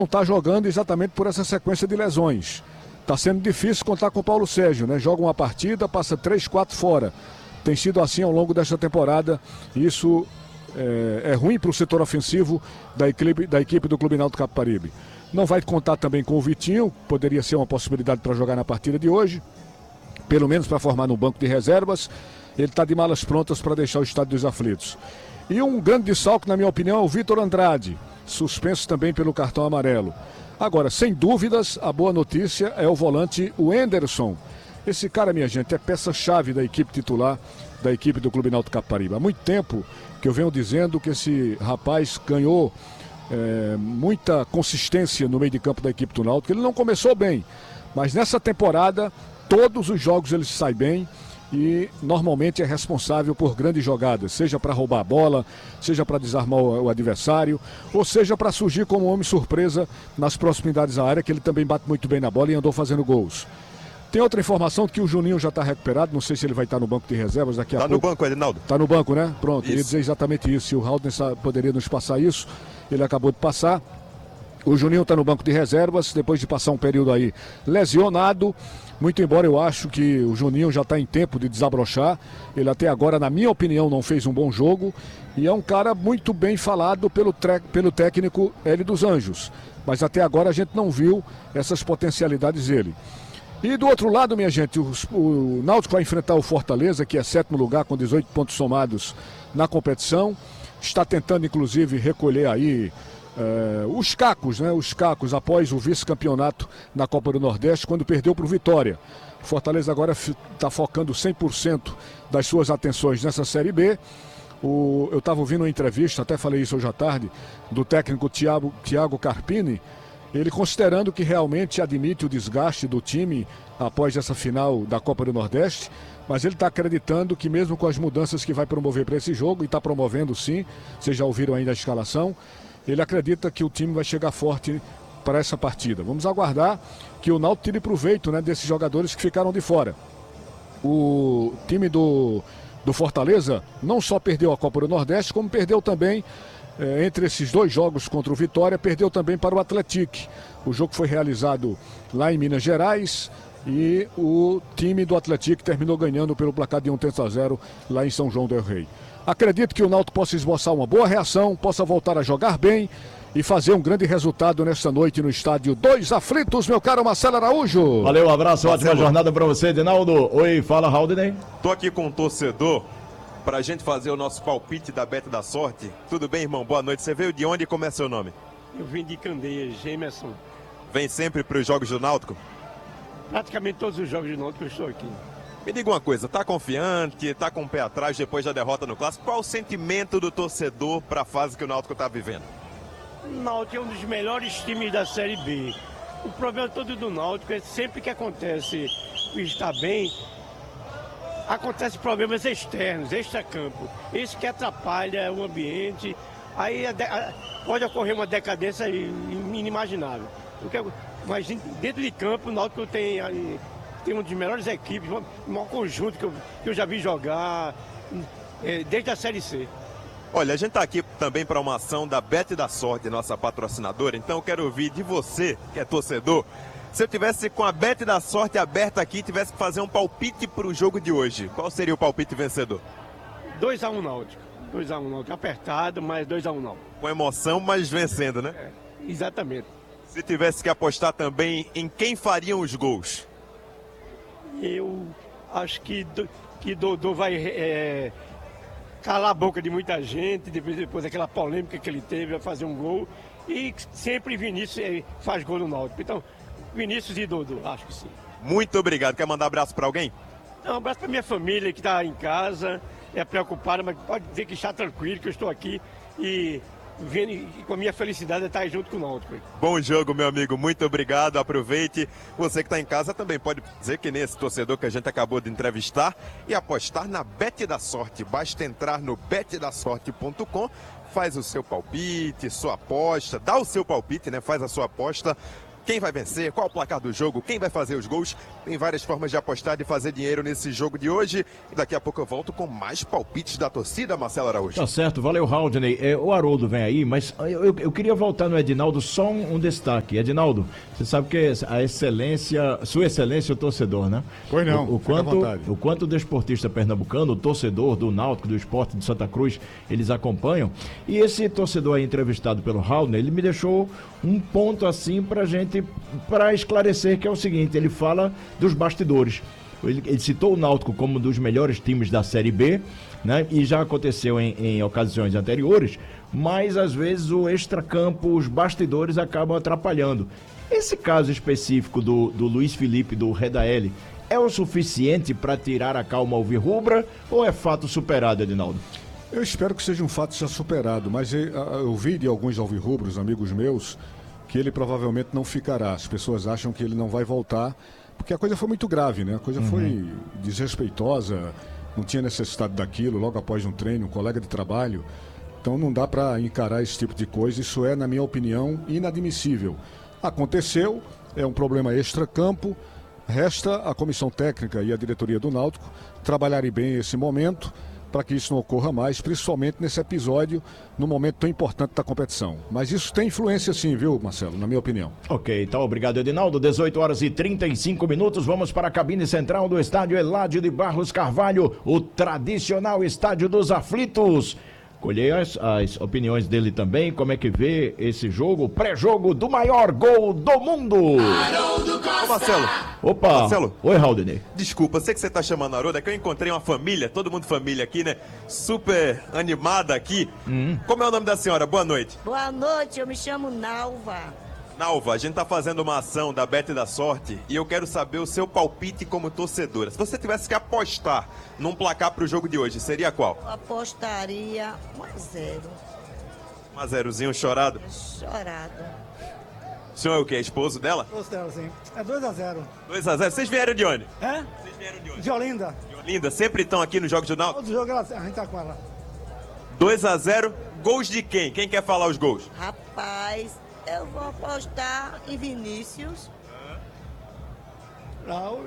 não está jogando exatamente por essa sequência de lesões. Está sendo difícil contar com o Paulo Sérgio, né? Joga uma partida, passa 3, 4 fora. Tem sido assim ao longo desta temporada. Isso é ruim para o setor ofensivo da equipe do Clube Náutico Capibaribe. Não vai contar também com o Vitinho, poderia ser uma possibilidade para jogar na partida de hoje, pelo menos para formar no banco de reservas. Ele está de malas prontas para deixar o estádio dos aflitos. E um grande desfalque, na minha opinião, é o Vitor Andrade, suspenso também pelo cartão amarelo. Agora, sem dúvidas, a boa notícia é o volante, o Henderson. Esse cara, minha gente, é peça-chave da equipe titular da equipe do Clube Náutico Capibaribe. Há muito tempo que eu venho dizendo que esse rapaz ganhou muita consistência no meio de campo da equipe do Náutico. Ele não começou bem, mas nessa temporada, todos os jogos ele sai bem e normalmente é responsável por grandes jogadas, seja para roubar a bola, seja para desarmar o adversário, ou seja para surgir como homem surpresa nas proximidades da área, que ele também bate muito bem na bola e andou fazendo gols. Tem outra informação que o Juninho já está recuperado, não sei se ele vai estar no banco de reservas daqui a pouco. Está no banco, Edinaldo. Está no banco, né? Pronto, isso. Eu ia dizer exatamente isso. Se o Haldner poderia nos passar isso, ele acabou de passar. O Juninho está no banco de reservas, depois de passar um período aí lesionado. Muito embora eu acho que o Juninho já está em tempo de desabrochar. Ele até agora, na minha opinião, não fez um bom jogo. E é um cara muito bem falado pelo técnico Hélio dos Anjos. Mas até agora a gente não viu essas potencialidades dele. E do outro lado, minha gente, o Náutico vai enfrentar o Fortaleza, que é 7º lugar com 18 pontos somados na competição. Está tentando, inclusive, recolher aí os cacos, né? Os cacos após o vice-campeonato na Copa do Nordeste, quando perdeu para o Vitória. O Fortaleza agora está focando 100% das suas atenções nessa Série B. Eu estava ouvindo uma entrevista, até falei isso hoje à tarde, do técnico Thiago Carpini, ele considerando que realmente admite o desgaste do time após essa final da Copa do Nordeste, mas ele está acreditando que mesmo com as mudanças que vai promover para esse jogo, e está promovendo sim, vocês já ouviram ainda a escalação, ele acredita que o time vai chegar forte para essa partida. Vamos aguardar que o Náutico tire proveito, né, desses jogadores que ficaram de fora. O time do Fortaleza não só perdeu a Copa do Nordeste, como perdeu também entre esses dois jogos contra o Vitória, perdeu também para o Atlético. O jogo foi realizado lá em Minas Gerais e o time do Atlético terminou ganhando pelo placar de 1-0 lá em São João del Rei. Acredito que o Náutico possa esboçar uma boa reação, possa voltar a jogar bem e fazer um grande resultado nesta noite no estádio Dois Aflitos, meu caro Marcelo Araújo. Valeu, um abraço, ótima jornada para você, Edinaldo. Oi, fala, Haldner. Tô aqui com um torcedor pra gente fazer o nosso palpite da Beta da Sorte. Tudo bem, irmão? Boa noite. Você veio de onde e como é seu nome? Eu vim de Candeias, Gemerson. Vem sempre para os jogos do Náutico? Praticamente todos os jogos do Náutico eu estou aqui. Me diga uma coisa, tá confiante, tá com o pé atrás depois da derrota no Clássico? Qual o sentimento do torcedor para a fase que o Náutico tá vivendo? O Náutico é um dos melhores times da Série B. O problema todo do Náutico é sempre que acontece estar bem, acontecem problemas externos, extracampo. Isso que atrapalha o ambiente. Aí pode ocorrer uma decadência inimaginável. Mas dentro de campo, o Náutico tem uma das melhores equipes, um maior conjunto que eu já vi jogar desde a Série C. Olha, a gente está aqui também para uma ação da Bet da Sorte, nossa patrocinadora. Então eu quero ouvir de você, que é torcedor, se eu tivesse com a Bet da Sorte aberta aqui, tivesse que fazer um palpite para o jogo de hoje, qual seria o palpite vencedor? 2-1 Náutico. 2-1 Náutico. Apertado, mas 2-1 Náutico. Com emoção, mas vencendo, né? Exatamente. Se tivesse que apostar também em quem fariam os gols? Eu acho que Dodô vai calar a boca de muita gente, depois daquela polêmica que ele teve, vai fazer um gol. E sempre Vinícius faz gol no Náutico. Então, Vinícius e Dodô, acho que sim. Muito obrigado. Quer mandar abraço para alguém? Um abraço para minha família que está em casa, é preocupada, mas pode dizer que está tranquilo, que eu estou aqui e com a minha felicidade de estar junto com o Náutico. Bom jogo, meu amigo. Muito obrigado. Aproveite. Você que está em casa também pode dizer que nesse torcedor que a gente acabou de entrevistar e apostar na Bet da Sorte. Basta entrar no betdasorte.com, faz o seu palpite, sua aposta, dá o seu palpite, né? Faz a sua aposta Quem vai vencer? Qual o placar do jogo? Quem vai fazer os gols? Tem várias formas de apostar e fazer dinheiro nesse jogo de hoje. E daqui a pouco eu volto com mais palpites da torcida, Marcelo Araújo. Tá certo, valeu, Haldney. O Haroldo vem aí, mas eu queria voltar no Edinaldo, só um destaque. Edinaldo, você sabe que a excelência, sua excelência é o torcedor, né? Pois não, o quanto o desportista pernambucano, o torcedor do Náutico, do Sport de Santa Cruz, eles acompanham. E esse torcedor aí entrevistado pelo Haldney, ele me deixou um ponto assim para esclarecer, que é o seguinte: ele fala dos bastidores. Ele citou o Náutico como um dos melhores times da Série B, né? E já aconteceu em ocasiões anteriores, mas às vezes o extracampo, os bastidores acabam atrapalhando. Esse caso específico do Luiz Felipe, do Redael, é o suficiente para tirar a calma alvirrubra ou é fato superado, Edinaldo? Eu espero que seja um fato já superado, mas eu vi de alguns alvirrubros, amigos meus, que ele provavelmente não ficará. As pessoas acham que ele não vai voltar, porque a coisa foi muito grave, né? A coisa foi desrespeitosa, não tinha necessidade daquilo, logo após um treino, um colega de trabalho. Então não dá para encarar esse tipo de coisa, isso é, na minha opinião, inadmissível. Aconteceu, é um problema extra-campo, resta a comissão técnica e a diretoria do Náutico trabalharem bem esse momento, para que isso não ocorra mais, principalmente nesse episódio, num momento tão importante da competição. Mas isso tem influência sim, viu, Marcelo, na minha opinião. Ok, então obrigado, Edinaldo. 18 horas e 35 minutos, vamos para a cabine central do estádio Eládio de Barros Carvalho, o tradicional estádio dos aflitos. Colhei as opiniões dele também, como é que vê esse jogo, pré-jogo do maior gol do mundo. Ô Marcelo. Opa. Marcelo. Oi, Haldney. Desculpa, sei que você tá chamando Haroldo, é que eu encontrei uma família, todo mundo família aqui, né? Super animada aqui. Como é o nome da senhora? Boa noite. Boa noite, eu me chamo Nalva. Nalva, a gente tá fazendo uma ação da Bet da Sorte e eu quero saber o seu palpite como torcedora. Se você tivesse que apostar num placar pro jogo de hoje, seria qual? Eu apostaria 1-0. 1-0zinho chorado? Chorado. O senhor é o quê? Esposo dela? Esposo dela, sim. É 2-0. 2-0. Vocês vieram de onde? É? Vocês vieram de onde? De Olinda. De Olinda. Sempre estão aqui nos Jogos do Náutico? Todo jogo a gente tá com ela. 2-0. Gols de quem? Quem quer falar os gols? Rapaz, eu vou apostar em Vinícius. Não.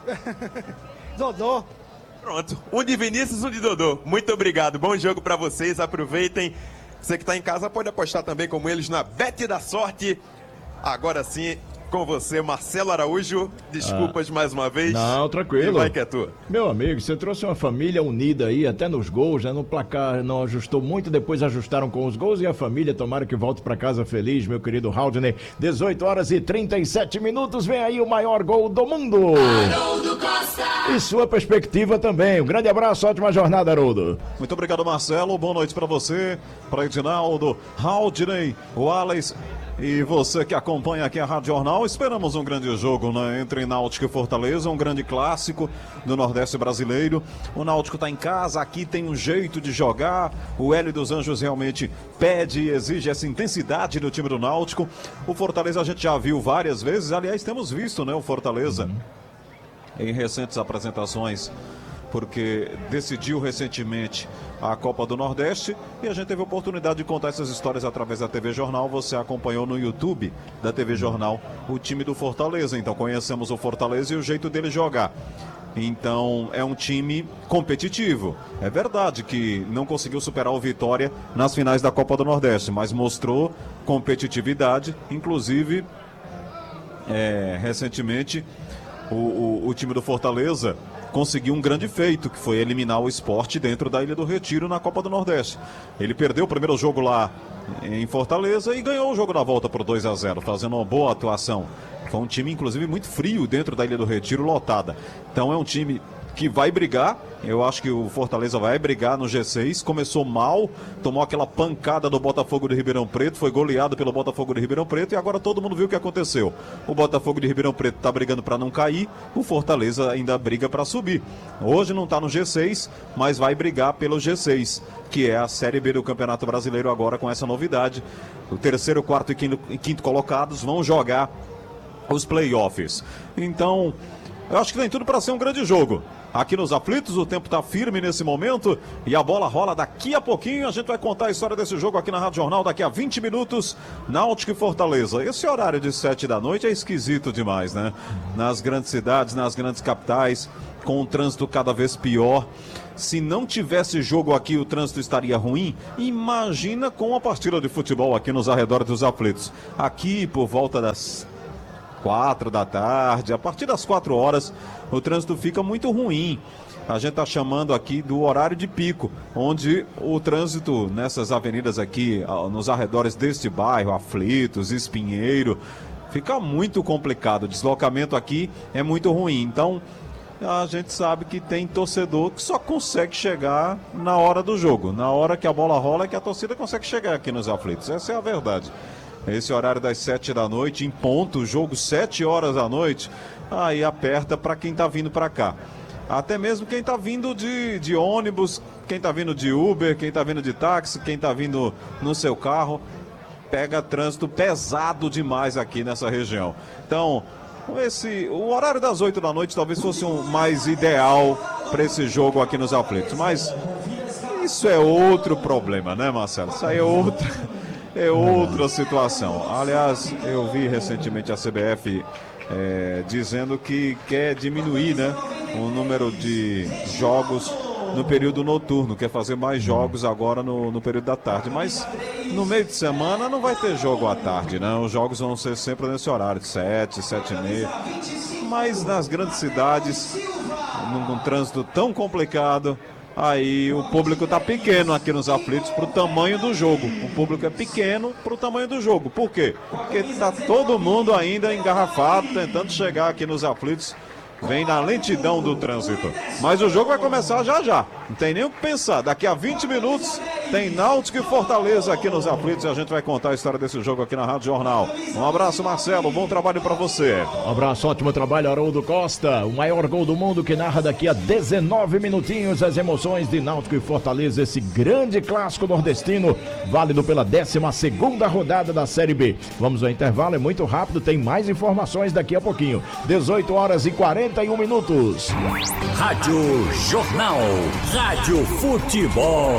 Dodô. Pronto. Um de Vinícius, um de Dodô. Muito obrigado. Bom jogo pra vocês. Aproveitem. Você que tá em casa pode apostar também como eles na Bet da Sorte. Agora sim, com você, Marcelo Araújo. Desculpas mais uma vez. Não, tranquilo. E vai que é tua. Meu amigo, você trouxe uma família unida aí, até nos gols, né? No placar não ajustou muito, depois ajustaram com os gols e a família, tomara que volte pra casa feliz, meu querido Haldney. 18 horas e 37 minutos, vem aí o maior gol do mundo. Haroldo Costa. E sua perspectiva também. Um grande abraço, ótima jornada, Haroldo. Muito obrigado, Marcelo. Boa noite pra você, pra Edinaldo, Haldney, Wallace e você que acompanha aqui a Rádio Jornal. Esperamos um grande jogo, né, entre Náutico e Fortaleza, um grande clássico do Nordeste brasileiro. O Náutico está em casa, aqui tem um jeito de jogar. O Hélio dos Anjos realmente pede e exige essa intensidade do time do Náutico. O Fortaleza a gente já viu várias vezes, aliás, temos visto, né, o Fortaleza em recentes apresentações, porque decidiu recentemente a Copa do Nordeste e a gente teve a oportunidade de contar essas histórias através da TV Jornal. Você acompanhou no YouTube da TV Jornal o time do Fortaleza, então conhecemos o Fortaleza e o jeito dele jogar. Então é um time competitivo. É verdade que não conseguiu superar o Vitória nas finais da Copa do Nordeste, mas mostrou competitividade, inclusive recentemente o time do Fortaleza conseguiu um grande feito, que foi eliminar o Sport dentro da Ilha do Retiro na Copa do Nordeste. Ele perdeu o primeiro jogo lá em Fortaleza e ganhou o jogo da volta por 2-0, fazendo uma boa atuação. Foi um time, inclusive, muito frio dentro da Ilha do Retiro, lotada. Então é um time que vai brigar. Eu acho que o Fortaleza vai brigar no G6. Começou mal, tomou aquela pancada do Botafogo de Ribeirão Preto, foi goleado pelo Botafogo de Ribeirão Preto e agora todo mundo viu o que aconteceu. O Botafogo de Ribeirão Preto está brigando para não cair, o Fortaleza ainda briga para subir. Hoje não está no G6, mas vai brigar pelo G6, que é a Série B do Campeonato Brasileiro agora com essa novidade. O terceiro, quarto e quinto colocados vão jogar os playoffs. Então, eu acho que tem tudo para ser um grande jogo. aqui nos aflitos. O tempo tá firme nesse momento e a bola rola daqui a pouquinho. A gente vai contar a história desse jogo aqui na Rádio Jornal daqui a 20 minutos. Náutico e Fortaleza. Esse horário de 7 da noite é esquisito demais, né? Nas grandes cidades, nas grandes capitais, com o trânsito cada vez pior. Se não tivesse jogo aqui, o trânsito estaria ruim. Imagina com a partida de futebol aqui nos arredores dos aflitos. Aqui, por volta das 4 da tarde, a partir das 4 horas, o trânsito fica muito ruim. A gente está chamando aqui do horário de pico, onde o trânsito nessas avenidas aqui, nos arredores deste bairro, Aflitos, Espinheiro, fica muito complicado. O deslocamento aqui é muito ruim. Então, a gente sabe que tem torcedor que só consegue chegar na hora do jogo. Na hora que a bola rola é que a torcida consegue chegar aqui nos Aflitos. Essa é a verdade. Esse horário das 7 da noite, em ponto, jogo 7 horas da noite, aí aperta para quem está vindo para cá. Até mesmo quem está vindo de ônibus, quem está vindo de Uber, quem está vindo de táxi, quem está vindo no seu carro, pega trânsito pesado demais aqui nessa região. Então, o horário das 8 da noite talvez fosse um mais ideal para esse jogo aqui nos Aflitos. Mas isso é outro problema, né, Marcelo? Isso aí é outra situação. Aliás, eu vi recentemente a CBF dizendo que quer diminuir, né, o número de jogos no período noturno, quer fazer mais jogos agora no período da tarde. Mas no meio de semana não vai ter jogo à tarde, né? Os jogos vão ser sempre nesse horário, de 7, 7h30. Mas nas grandes cidades, num trânsito tão complicado, aí o público está pequeno aqui nos Aflitos para o tamanho do jogo. O público é pequeno para o tamanho do jogo. Por quê? Porque está todo mundo ainda engarrafado, tentando chegar aqui nos Aflitos. Vem na lentidão do trânsito. Mas o jogo vai começar já já. Não tem nem o que pensar. Daqui a 20 minutos tem Náutico e Fortaleza aqui nos Aflitos. E a gente vai contar a história desse jogo aqui na Rádio Jornal. Um abraço, Marcelo. Bom trabalho pra você. Um abraço, ótimo trabalho, Haroldo Costa. O maior gol do mundo que narra daqui a 19 minutinhos as emoções de Náutico e Fortaleza. Esse grande clássico nordestino, válido pela 12ª rodada da Série B. Vamos ao intervalo, é muito rápido. Tem mais informações daqui a pouquinho. 18 horas e 41 minutos. Rádio Jornal. Rádio Futebol.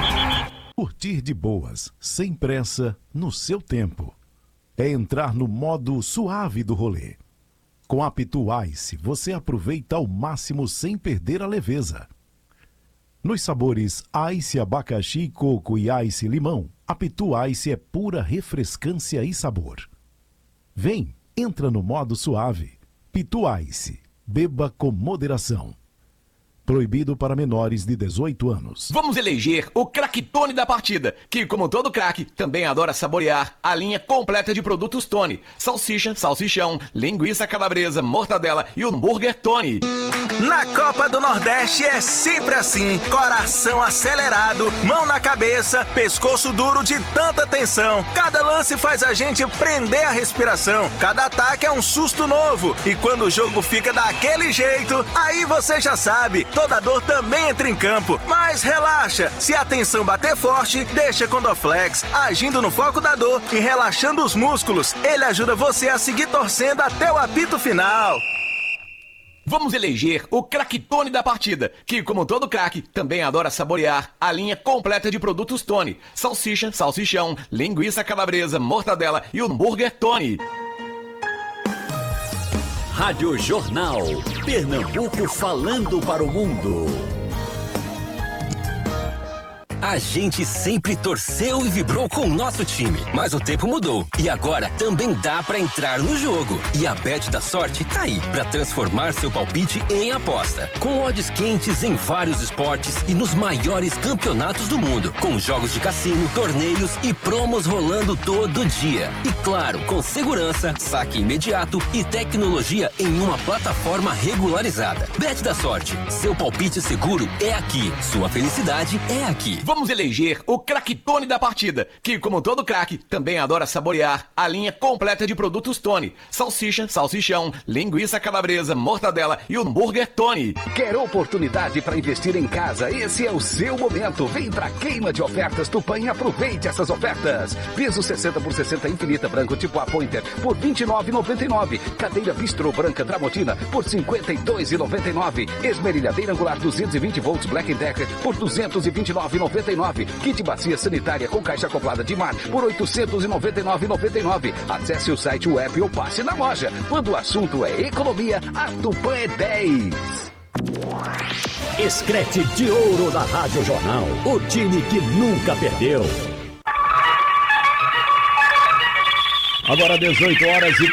Curtir de boas, sem pressa, no seu tempo. É entrar no modo suave do rolê. Com a Pitu Ice, você aproveita ao máximo sem perder a leveza. Nos sabores Ice abacaxi, coco e Ice limão, a Pitu Ice é pura refrescância e sabor. Vem, entra no modo suave. Pitu Ice, beba com moderação. Proibido para menores de 18 anos. Vamos eleger o craque-tone da partida, que, como todo craque, também adora saborear a linha completa de produtos Tony. Salsicha, salsichão, linguiça calabresa, mortadela e o hambúrguer Tony. Na Copa do Nordeste é sempre assim. Coração acelerado, mão na cabeça, pescoço duro de tanta tensão. Cada lance faz a gente prender a respiração. Cada ataque é um susto novo. E quando o jogo fica daquele jeito, aí você já sabe. Toda dor também entra em campo, mas relaxa, se a tensão bater forte, deixa com Dorflex, agindo no foco da dor e relaxando os músculos. Ele ajuda você a seguir torcendo até o apito final. Vamos eleger o craque-tone da partida, que, como todo craque, também adora saborear a linha completa de produtos Tony. Salsicha, salsichão, linguiça calabresa, mortadela e o hambúrguer Tony. Rádio Jornal. Pernambuco falando para o mundo. A gente sempre torceu e vibrou com o nosso time, mas o tempo mudou e agora também dá pra entrar no jogo. E a Bet da Sorte tá aí pra transformar seu palpite em aposta. Com odds quentes em vários esportes e nos maiores campeonatos do mundo, com jogos de cassino, torneios e promos rolando todo dia. E claro, com segurança, saque imediato e tecnologia em uma plataforma regularizada. Bet da Sorte, seu palpite seguro é aqui, sua felicidade é aqui. Vamos eleger o craquitone da partida, que como todo craque, também adora saborear a linha completa de produtos Tony. Salsicha, salsichão, linguiça calabresa, mortadela e hambúrguer Tony. Quer oportunidade para investir em casa? Esse é o seu momento. Vem pra queima de ofertas Tupã e aproveite essas ofertas. Piso 60x60 infinita branco tipo A Pointer por R$ 29,99. Cadeira bistrô branca Tramontina por R$ 52,99. Esmerilhadeira angular 220 volts Black & Decker por R$ 229,99. Kit bacia sanitária com caixa acoplada de mar por R$ 899,99. Acesse o site, o app ou passe na loja. Quando o assunto é economia, a Tupã é 10. Escrete de ouro da Rádio Jornal. O time que nunca perdeu. Agora 18 horas e